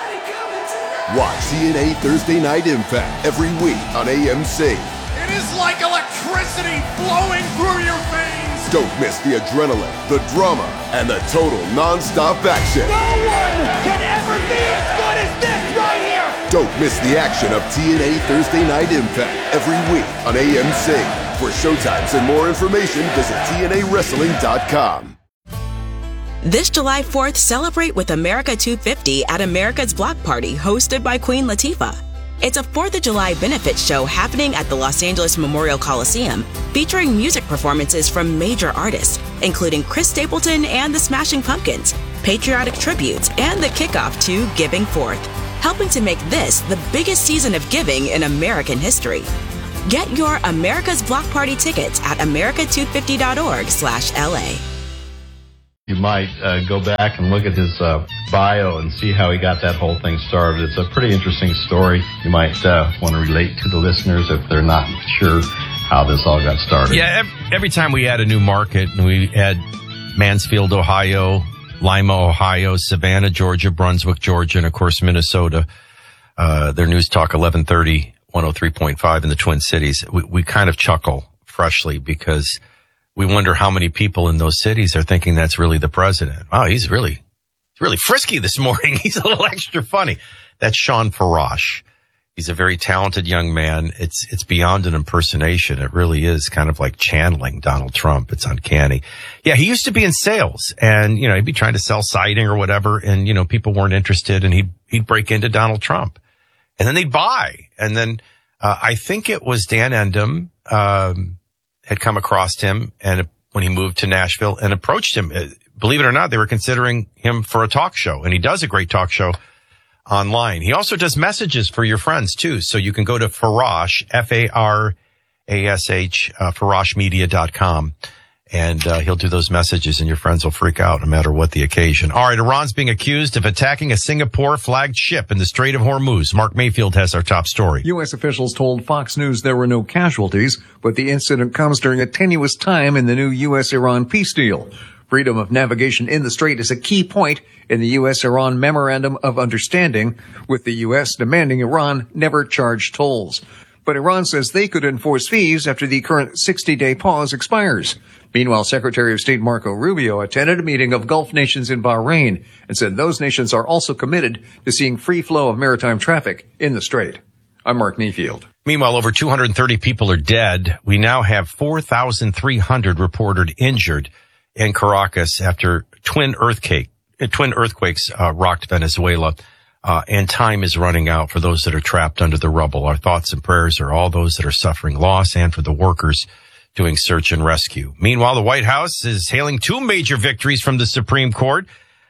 Watch TNA Thursday Night Impact every week on AMC. It is like electricity flowing through your veins. Don't miss the adrenaline, the drama, and the total non-stop action. No one can ever be as good as this right here. Don't miss the action of TNA Thursday Night Impact every week on AMC. For showtimes and more information, visit TNAWrestling.com. This July 4th, celebrate with America 250 at America's Block Party, hosted by Queen Latifah. It's a 4th of July benefit show happening at the Los Angeles Memorial Coliseum, featuring music performances from major artists, including Chris Stapleton and the Smashing Pumpkins, patriotic tributes, and the kickoff to Giving Forth, helping to make this the biggest season of giving in American history. Get your America's Block Party tickets at america250.org/LA. You might go back and look at his bio and see how he got that whole thing started. It's a pretty interesting story. You might want to relate to the listeners if they're not sure how this all got started. Yeah, every time we add a new market, and we add Mansfield, Ohio, Lima, Ohio, Savannah, Georgia, Brunswick, Georgia, and, of course, Minnesota, their News Talk 1130, 103.5 in the Twin Cities, we kind of chuckle freshly because we wonder how many people in those cities are thinking that's really the president. Wow, he's really frisky this morning. He's a little extra funny. That's Sean Farash. He's a very talented young man. It's beyond an impersonation. It really is kind of like channeling Donald Trump. It's uncanny. Yeah, he used to be in sales, and he'd be trying to sell siding or whatever, and people weren't interested, and he'd break into Donald Trump, and then they'd buy. And then I think it was Dan Endem had come across him and when he moved to Nashville and approached him. Believe it or not, they were considering him for a talk show, and he does a great talk show online. He also does messages for your friends too. So you can go to Farash, Farash, FarashMedia.com, and he'll do those messages, and your friends will freak out no matter what the occasion. All right, Iran's being accused of attacking a Singapore-flagged ship in the Strait of Hormuz. Mark Mayfield has our top story. U.S. officials told Fox News there were no casualties, but the incident comes during a tenuous time in the new U.S.-Iran peace deal. Freedom of navigation in the strait is a key point in the U.S.-Iran Memorandum of Understanding, with the U.S. demanding Iran never charge tolls. But Iran says they could enforce fees after the current 60-day pause expires. Meanwhile, Secretary of State Marco Rubio attended a meeting of Gulf nations in Bahrain and said those nations are also committed to seeing free flow of maritime traffic in the strait. I'm Mark Mayfield. Meanwhile, over 230 people are dead. We now have 4,300 reported injured in Caracas after twin earthquakes rocked Venezuela. And time is running out for those that are trapped under the rubble. Our thoughts and prayers are all those that are suffering loss and for the workers doing search and rescue. Meanwhile, the White House is hailing two major victories from the Supreme Court.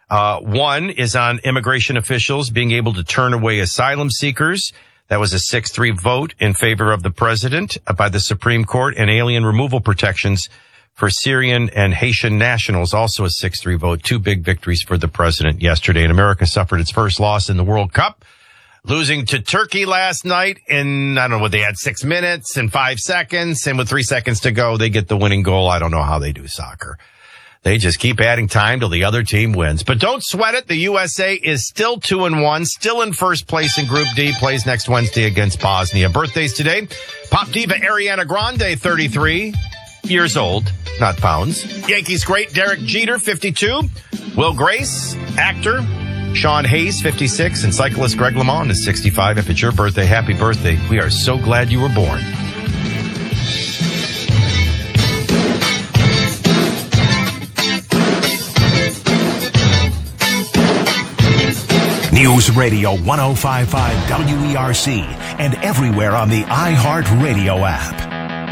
One is on immigration officials being able to turn away asylum seekers. That was a 6-3 vote in favor of the president by the Supreme Court, and alien removal protections for Syrian and Haitian nationals, also a 6-3 vote. Two big victories for the president yesterday. And America suffered its first loss in the World Cup, losing to Turkey last night in, I don't know what they had, 6 minutes and 5 seconds. And with 3 seconds to go, they get the winning goal. I don't know how they do soccer. They just keep adding time till the other team wins. But don't sweat it. The USA is still 2-1, still in first place in Group D, plays next Wednesday against Bosnia. Birthdays today. Pop diva Ariana Grande, 33 years old, not pounds. Yankees great Derek Jeter, 52. Will Grace, actor. Sean Hayes, 56. And cyclist Greg LeMond is 65. If it's your birthday, happy birthday. We are so glad you were born. News Radio 105.5 WERC and everywhere on the iHeartRadio app.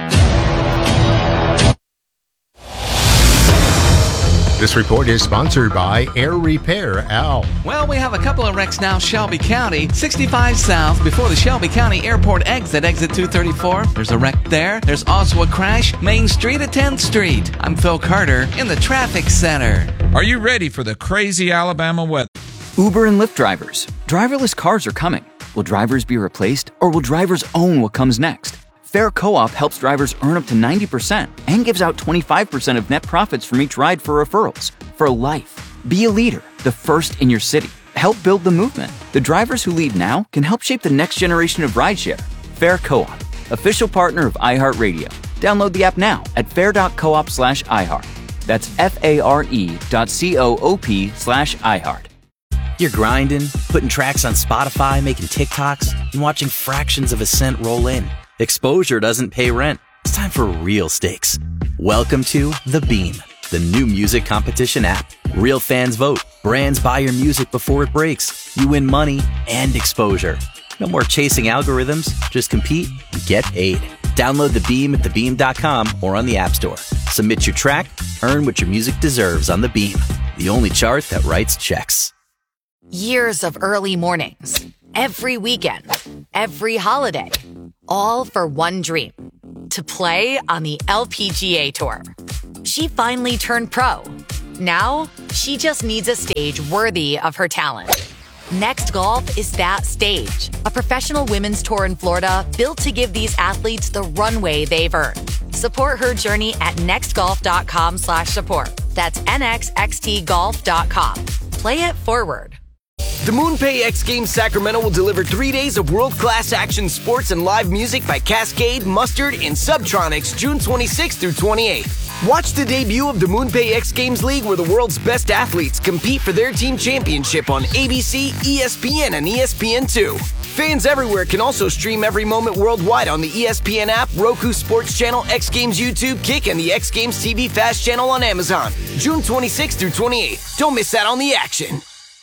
This report is sponsored by Air Repair Al. Well, we have a couple of wrecks now. Shelby County, 65 south before the Shelby County Airport exit 234. There's a wreck there. There's also a crash, Main Street at 10th Street. I'm Phil Carter in the traffic center. Are you ready for the crazy Alabama weather? Uber and Lyft drivers. Driverless cars are coming. Will drivers be replaced, or will drivers own what comes next? Fair Co-op helps drivers earn up to 90% and gives out 25% of net profits from each ride for referrals. For life. Be a leader, the first in your city. Help build the movement. The drivers who lead now can help shape the next generation of rideshare. Fair Co-op, official partner of iHeartRadio. Download the app now at fair.coop/iHeart. That's FARE.coop/iHeart. You're grinding, putting tracks on Spotify, making TikToks, and watching fractions of a cent roll in. Exposure doesn't pay rent. It's time for real stakes. Welcome to The Beam, the new music competition app. Real fans vote. Brands buy your music before it breaks. You win money and exposure. No more chasing algorithms. Just compete and get paid. Download The Beam at thebeam.com or on the App Store. Submit your track, earn what your music deserves on The Beam, the only chart that writes checks. Years of early mornings, every weekend, every holiday, all for one dream, to play on the LPGA Tour. She finally turned pro. Now, she just needs a stage worthy of her talent. Next Golf is that stage, a professional women's tour in Florida built to give these athletes the runway they've earned. Support her journey at nextgolf.com/support. That's nxxtgolf.com. Play it forward. The MoonPay X Games Sacramento will deliver 3 days of world-class action sports and live music by Cascade, Mustard, and Subtronics June 26th through 28th. Watch the debut of the MoonPay X Games League, where the world's best athletes compete for their team championship on ABC, ESPN, and ESPN2. Fans everywhere can also stream every moment worldwide on the ESPN app, Roku Sports Channel, X Games YouTube, Kick, and the X Games TV Fast channel on Amazon. June 26th through 28th. Don't miss out on the action.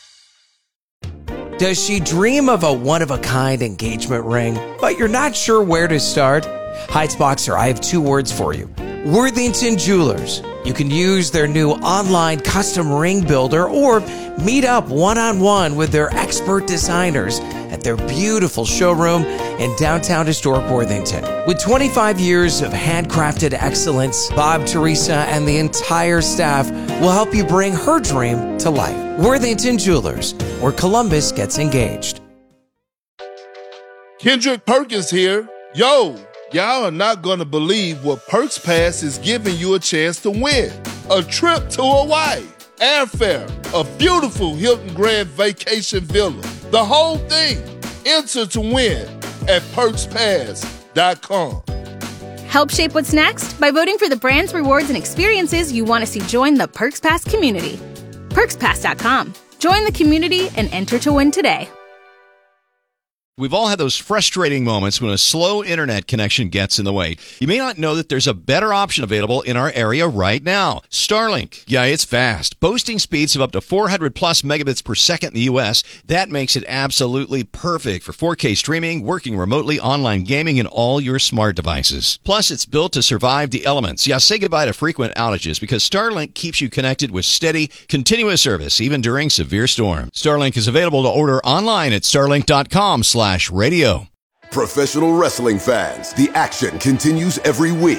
Does she dream of a one-of-a-kind engagement ring, but you're not sure where to start? Heights Boxer, I have 2 words for you. Worthington Jewelers. You can use their new online custom ring builder or meet up one-on-one with their expert designers at their beautiful showroom in downtown historic Worthington. With 25 years of handcrafted excellence, Bob, Teresa, and the entire staff will help you bring her dream to life. Worthington Jewelers, where Columbus gets engaged. Kendrick Perkins here. Yo, y'all are not going to believe what Perks Pass is giving you a chance to win. A trip to Hawaii, airfare, a beautiful Hilton Grand Vacation Villa, the whole thing. Enter to win at PerksPass.com. Help shape what's next by voting for the brands, rewards, and experiences you want to see join the Perks Pass community. PerksPass.com. Join the community and enter to win today. We've all had those frustrating moments when a slow internet connection gets in the way. You may not know that there's a better option available in our area right now. Starlink. Yeah, it's fast. Boasting speeds of up to 400 plus megabits per second in the U.S. That makes it absolutely perfect for 4K streaming, working remotely, online gaming, and all your smart devices. Plus, it's built to survive the elements. Yeah, say goodbye to frequent outages because Starlink keeps you connected with steady, continuous service, even during severe storms. Starlink is available to order online at starlink.com/radio. Professional wrestling fans, the action continues every week.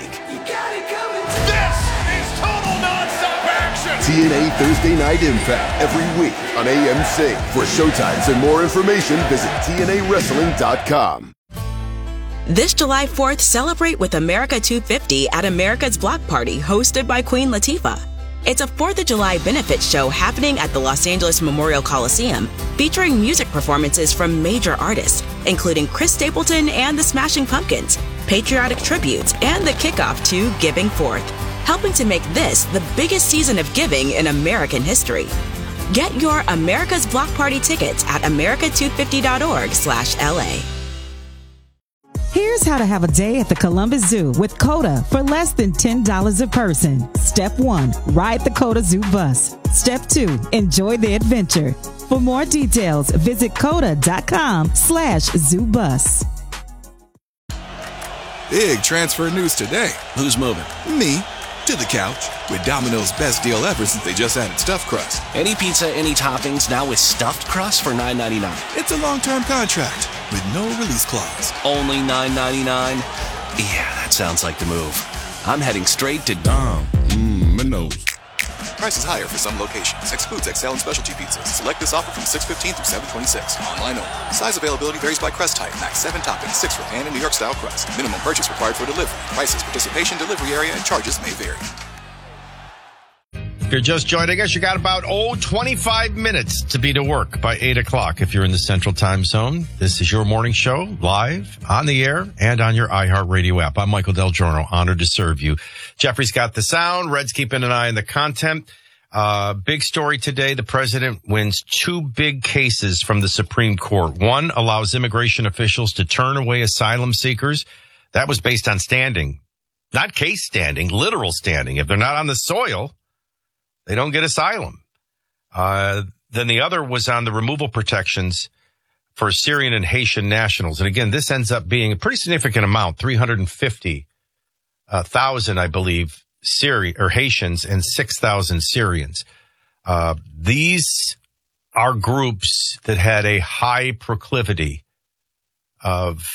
This is total nonstop action. TNA Thursday Night Impact every week on AMC. For showtimes and more information, visit TNAWrestling.com. This July 4th, celebrate with America 250 at America's Block Party, hosted by Queen Latifah. It's a 4th of July benefit show happening at the Los Angeles Memorial Coliseum, featuring music performances from major artists, including Chris Stapleton and the Smashing Pumpkins, patriotic tributes, and the kickoff to Giving Forth, helping to make this the biggest season of giving in American history. Get your America's Block Party tickets at america250.org/LA. Here's how to have a day at the Columbus Zoo with COTA for less than $10 a person. Step 1, ride the COTA Zoo bus. Step 2, enjoy the adventure. For more details, visit COTA.com/ZooBus. Big transfer news today. Who's moving? Me. To the couch. With Domino's best deal ever since they just added stuffed crust. Any pizza, any toppings, now with stuffed crust for $9.99. It's a long-term contract with no release clause. Only $9.99? Yeah, that sounds like the move. I'm heading straight to Domino's. Prices higher for some locations. Excludes XL and specialty pizzas. Select this offer from 6/15 through 7/26. Online only. Size availability varies by crust type. Max 7 toppings, 6 for pan and New York style crust. Minimum purchase required for delivery. Prices, participation, delivery area, and charges may vary. If you're just joining us, you got about 25 minutes to be to work by 8 o'clock if you're in the Central Time Zone. This is your morning show, live, on the air, and on your iHeartRadio app. I'm Michael Del Giorno, honored to serve you. Jeffrey's got the sound. Red's keeping an eye on the content. Big story today. The president wins 2 big cases from the Supreme Court. One allows immigration officials to turn away asylum seekers. That was based on standing, not case standing, literal standing. If they're not on the soil, they don't get asylum. Then the other was on the removal protections for Syrian and Haitian nationals. And again, this ends up being a pretty significant amount, 350,000, I believe, Haitians and 6,000 Syrians. These are groups that had a high proclivity of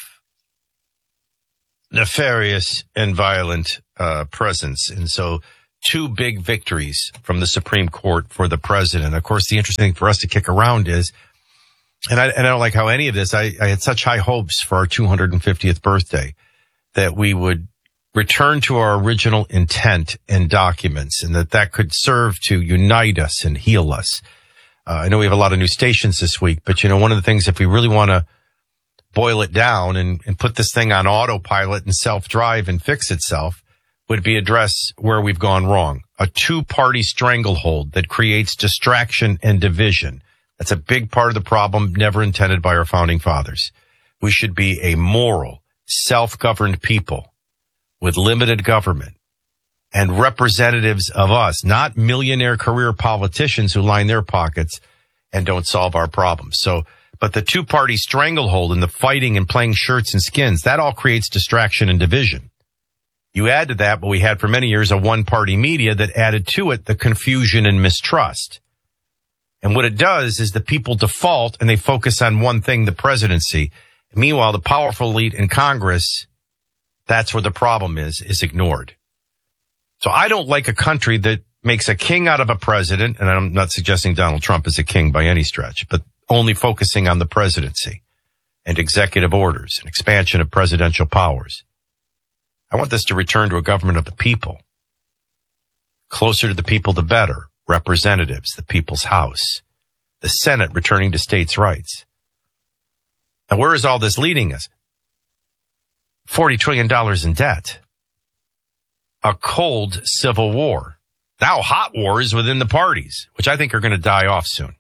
nefarious and violent presence. And so 2 big victories from the Supreme Court for the president. Of course, the interesting thing for us to kick around is, and I don't like how any of this, I had such high hopes for our 250th birthday that we would return to our original intent and documents, and that could serve to unite us and heal us. I know we have a lot of new stations this week, but one of the things, if we really want to boil it down and put this thing on autopilot and self-drive and fix itself, would be address where we've gone wrong. A 2-party stranglehold that creates distraction and division. That's a big part of the problem, never intended by our founding fathers. We should be a moral, self-governed people with limited government and representatives of us, not millionaire career politicians who line their pockets and don't solve our problems. But the 2-party stranglehold and the fighting and playing shirts and skins, that all creates distraction and division. You add to that what we had for many years, a 1-party media that added to it the confusion and mistrust. And what it does is the people default and they focus on one thing, the presidency. Meanwhile, the powerful elite in Congress, that's where the problem is ignored. So I don't like a country that makes a king out of a president, and I'm not suggesting Donald Trump is a king by any stretch, but only focusing on the presidency and executive orders and expansion of presidential powers. I want this to return to a government of the people. Closer to the people, the better. Representatives, the people's house, the Senate returning to states' rights. Now, where is all this leading us? $40 trillion in debt. A cold civil war. Now hot wars within the parties, which I think are going to die off soon.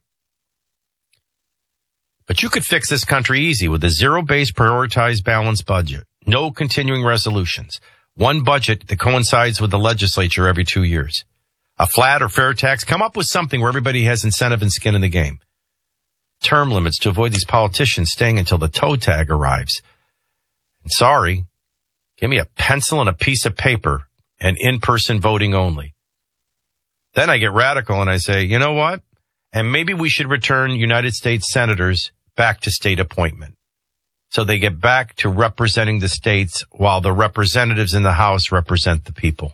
But you could fix this country easy with a zero-based prioritized balanced budget. No continuing resolutions. One budget that coincides with the legislature every 2 years. A flat or fair tax. Come up with something where everybody has incentive and skin in the game. Term limits to avoid these politicians staying until the toe tag arrives. And sorry, give me a pencil and a piece of paper and in-person voting only. Then I get radical and I say, you know what? And maybe we should return United States senators back to state appointment. So they get back to representing the states while the representatives in the House represent the people.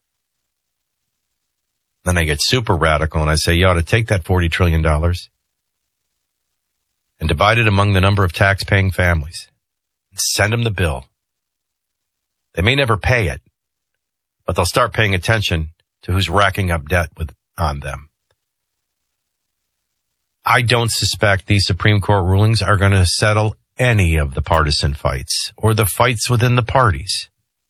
Then I get super radical and I say, you ought to take that $40 trillion and divide it among the number of tax-paying families and send them the bill. They may never pay it, but they'll start paying attention to who's racking up debt on them. I don't suspect these Supreme Court rulings are going to settle any of the partisan fights or the fights within the parties.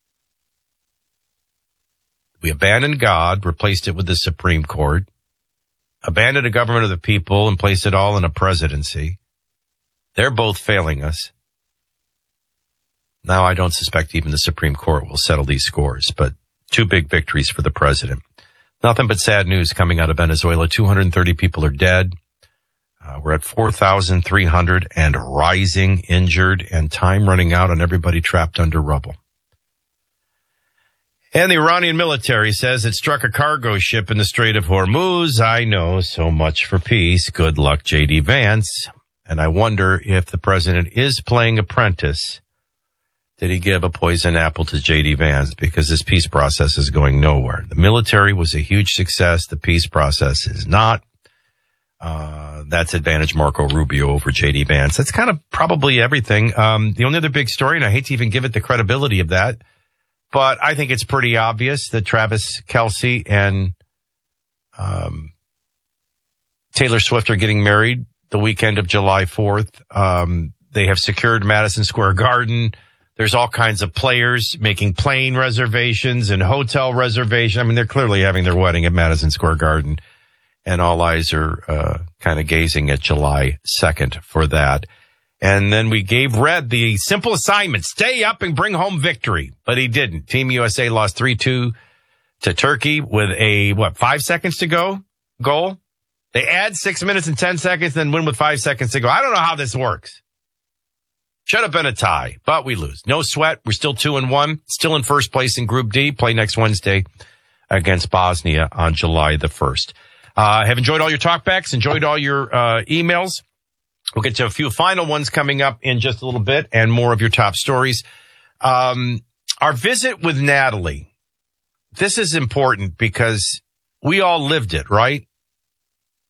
We abandoned God, replaced it with the Supreme Court, abandoned a government of the people and placed it all in a presidency. They're both failing us. Now, I don't suspect even the Supreme Court will settle these scores, but 2 big victories for the president. Nothing but sad news coming out of Venezuela. 230 people are dead. We're at 4,300 and rising injured, and time running out on everybody trapped under rubble. And the Iranian military says it struck a cargo ship in the Strait of Hormuz. I know, so much for peace. Good luck, J.D. Vance. And I wonder if the president is playing apprentice. Did he give a poison apple to J.D. Vance? Because this peace process is going nowhere. The military was a huge success. The peace process is not. That's advantage Marco Rubio over J.D. Vance. That's kind of probably everything. The only other big story, and I hate to even give it the credibility of that, but I think it's pretty obvious that Travis Kelce and Taylor Swift are getting married the weekend of July 4th. They have secured Madison Square Garden. There's all kinds of players making plane reservations and hotel reservations. I mean, they're clearly having their wedding at Madison Square Garden, and all eyes are kind of gazing at July 2nd for that. And then we gave Red the simple assignment, stay up and bring home victory. But he didn't. Team USA lost 3-2 to Turkey with a, 5 seconds to go goal. They add 6 minutes and 10 seconds, then win with 5 seconds to go. I don't know how this works. Should have been a tie, but we lose. No sweat. We're still 2-1. Still in first place in Group D. Play next Wednesday against Bosnia on July the 1st. Have enjoyed all your talkbacks, enjoyed all your emails. We'll get to a few final ones coming up in just a little bit and more of your top stories. Our visit with Natalie. This is important because we all lived it, right?